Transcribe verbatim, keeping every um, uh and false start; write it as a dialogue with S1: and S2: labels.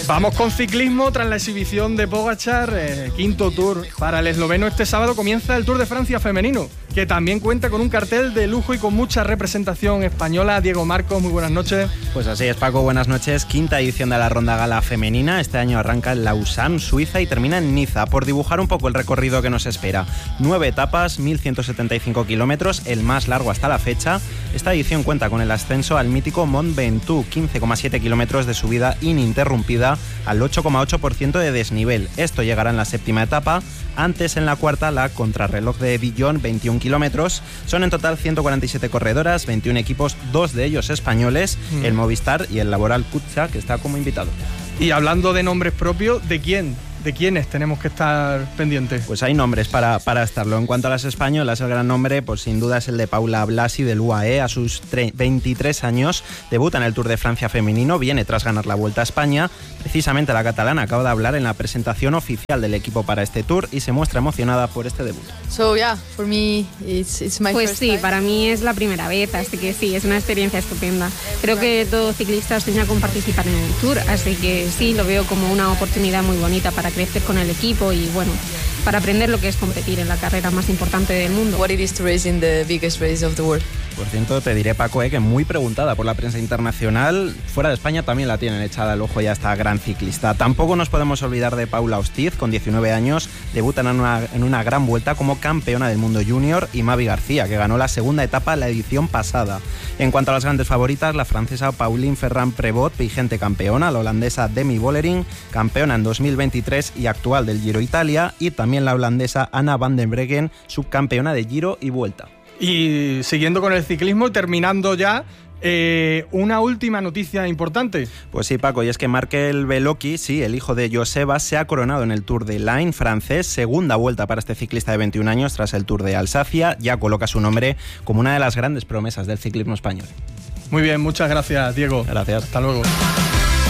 S1: Vamos con ciclismo tras la exhibición de Pogačar, eh, quinto Tour para el esloveno. Este sábado comienza el Tour de Francia femenino, que también cuenta con un cartel de lujo y con mucha representación española. Diego Marcos, muy buenas noches.
S2: Pues así es, Paco, buenas noches. Quinta edición de la Ronda Gala femenina. Este año arranca en Lausanne, Suiza, y termina en Niza. Por dibujar un poco el recorrido que nos espera. Nueve etapas, mil ciento setenta y cinco kilómetros, el más largo hasta la fecha. Esta edición cuenta con el ascenso al mítico Mont Ventoux, quince coma siete kilómetros de subida ininterrumpida al ocho coma ocho por ciento de desnivel. Esto llegará en la séptima etapa. Antes, en la cuarta, la contrarreloj de Dijon, veintiún kilómetros. Son en total ciento cuarenta y siete corredoras, veintiún equipos, dos de ellos españoles, mm. el Movistar y el Laboral Kutxa, que está como invitado.
S1: Y hablando de nombres propios, ¿de quién? ¿De quiénes tenemos que estar pendientes?
S2: Pues hay nombres para, para estarlo. En cuanto a las españolas, el gran nombre, pues sin duda es el de Paula Blasi del U A E. A sus veintitrés años debuta en el Tour de Francia femenino, viene tras ganar la Vuelta a España. Precisamente la catalana acaba de hablar en la presentación oficial del equipo para este Tour y se muestra emocionada por este debut.
S3: So yeah, for me it's, it's my
S4: pues
S3: first
S4: sí,
S3: time.
S4: Para mí es la primera vez, así que sí, es una experiencia estupenda. Creo que todo ciclista sueña con participar en el Tour, así que sí, lo veo como una oportunidad muy bonita para crecer con el equipo y bueno, para aprender lo que es competir en la carrera más importante del mundo.
S3: What it is to race in the biggest race of the world.
S2: Por cierto, te diré, Paco, eh, que muy preguntada por la prensa internacional. Fuera de España también la tienen echada al ojo ya esta gran ciclista. Tampoco nos podemos olvidar de Paula Ostiz, con diecinueve años, debuta en una, en una gran vuelta como campeona del mundo junior, y Mavi García, que ganó la segunda etapa la edición pasada. En cuanto a las grandes favoritas, la francesa Pauline Ferrand-Prévot, vigente campeona, la holandesa Demi Vollering, campeona en dos mil veintitrés y actual del Giro Italia, y también la holandesa Anna van den Breggen, subcampeona de Giro y Vuelta.
S1: Y siguiendo con el ciclismo y terminando ya, eh, una última noticia importante.
S2: Pues sí, Paco, y es que Markel Belocchi, sí, el hijo de Joseba, se ha coronado en el Tour de l'Ain francés, segunda vuelta para este ciclista de veintiún años tras el Tour de Alsacia. Ya coloca su nombre como una de las grandes promesas del ciclismo español.
S1: Muy bien, muchas gracias, Diego.
S2: Gracias.
S1: Hasta luego.